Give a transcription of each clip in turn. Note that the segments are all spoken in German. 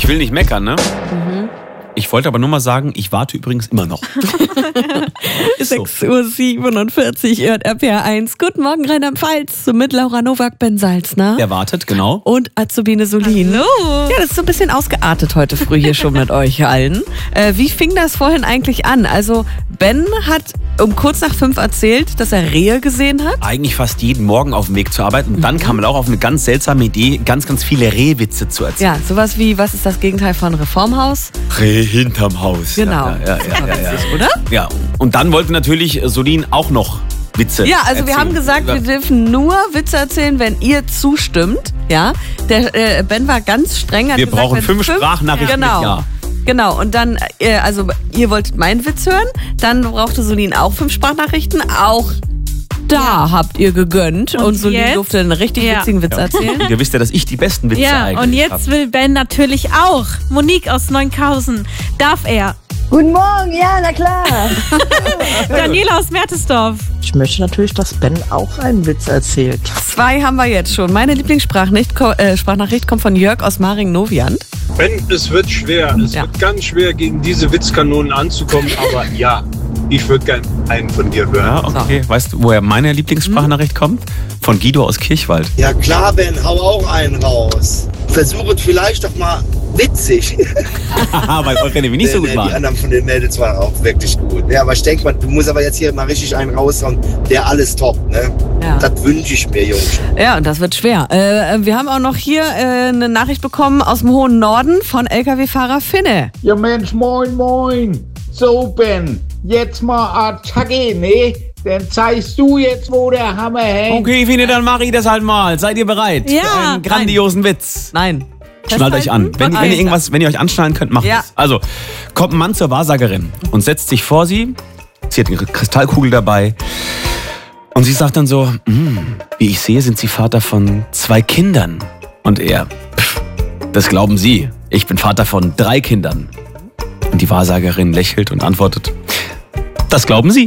Ich will nicht meckern, ne? Ich wollte aber nur mal sagen, ich warte übrigens immer noch. 6:47 Uhr, hört RPR1. Guten Morgen, Rheinland-Pfalz. Mit Laura Nowak, Ben Salzner. Der wartet, genau. Und Azubine Solin. Hallo. Ja, das ist so ein bisschen ausgeartet heute früh hier schon mit euch allen. Wie fing das vorhin eigentlich an? Also Ben hat um kurz nach 5 erzählt, dass er Rehe gesehen hat. Eigentlich fast jeden Morgen auf dem Weg zur Arbeit. Und dann kam er auch auf eine ganz seltsame Idee, ganz viele Rehwitze zu erzählen. Ja, sowas wie, was ist das Gegenteil von Reformhaus? Reh hinterm Haus. Genau. Ja. Oder? Ja, und dann wollte natürlich Solin auch noch Witze Ja, also erzählen. wir haben gesagt, wir dürfen nur Witze erzählen, wenn ihr zustimmt. Ja, der Ben war ganz streng. Hat Wir gesagt, brauchen wenn 5 Sprachnachrichten mit Ja. Genau, und dann, also ihr wolltet meinen Witz hören, dann brauchte Solin auch 5 Sprachnachrichten, auch da habt ihr gegönnt und Solin jetzt? durfte einen richtig witzigen Witz erzählen. Ihr wisst ja, dass ich die besten Witze Ja, eigentlich und jetzt habe. will Ben natürlich auch. Monique aus Neunkausen. Darf er? Guten Morgen, ja, na klar. Daniela aus Mertesdorf. Ich möchte natürlich, dass Ben auch einen Witz erzählt. 2 haben wir jetzt schon. Meine Lieblingssprachnachricht kommt von Jörg aus Maring-Noviand. Ben, es wird schwer. Es wird ganz schwer, gegen diese Witzkanonen anzukommen. Aber ja, ich würde gerne einen von dir hören. Ja, okay. Weißt du, woher meine Lieblingssprachnachricht kommt? Von Guido aus Kirchwald. Ja klar, Ben, hau auch einen raus. Versuche vielleicht doch mal witzig. Weil eure nämlich nicht so gut Die waren. anderen von den Mädels waren auch wirklich gut. Ja, aber ich denke mal, du musst aber jetzt hier mal richtig einen raushauen, der alles toppt, ne? Ja. Das wünsche ich mir, Jungs. Ja, und das wird schwer. Wir haben auch noch hier eine Nachricht bekommen aus dem hohen Norden von LKW-Fahrer Finne. Ja Mensch, moin, moin. So, Ben, jetzt mal Attacke, ne? Dann zeigst du jetzt, wo der Hammer hängt. Okay, Fine, dann mache ich das halt mal. Seid ihr bereit? Ja. Für einen grandiosen Witz. Nein. Schnallt euch an. Wenn ihr euch anschnallen könnt, macht Ja. es. Also, kommt ein Mann zur Wahrsagerin und setzt sich vor sie. Sie hat ihre Kristallkugel dabei. Und sie sagt dann so, wie ich sehe, sind Sie Vater von 2 Kindern. Und er, das glauben Sie. Ich bin Vater von 3 Kindern. Und die Wahrsagerin lächelt und antwortet, das glauben Sie.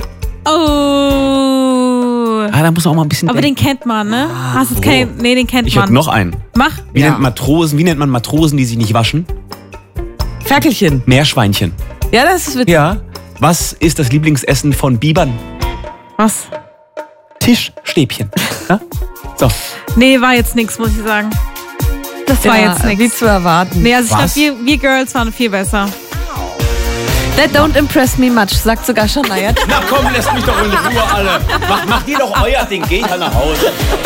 Oh. Ah, da muss man auch mal ein bisschen Aber den denken. kennt man, ne? Hast du keinen? Nee, den kennt Ich man. habe noch einen. Mach. Wie nennt man Matrosen, die sich nicht waschen? Ferkelchen. Meerschweinchen. Ja, das ist witzig. Ja. Was ist das Lieblingsessen von Bibern? Was? Tischstäbchen. Ja? So. Nee, war jetzt nichts, muss ich sagen. Das war jetzt Wie nichts. zu erwarten. Nee, also ich Was? glaube, wir Girls waren viel besser. That don't impress me much, sagt sogar Shania. Na komm, lässt mich doch in Ruhe alle. Macht ihr doch euer Ding, geht halt nach Hause.